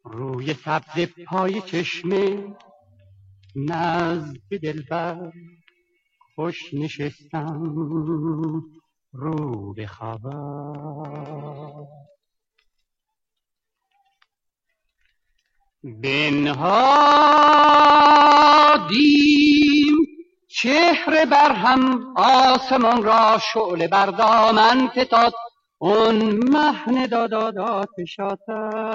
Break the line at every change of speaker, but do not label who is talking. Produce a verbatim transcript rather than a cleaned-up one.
روی سبز پای چشمه نزد دلبر خوش نشستم رو به خبر. بنهادیم چهره بر هم، آسمان را شعله بر دامن فتاد، اون مهن داداد آتش آتش